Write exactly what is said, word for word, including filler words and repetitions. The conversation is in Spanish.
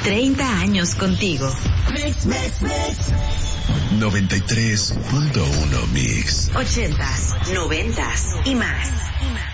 treinta años contigo. Mix, mix, mix. noventa y tres punto uno Mix. ochentas, noventas y más. Y más.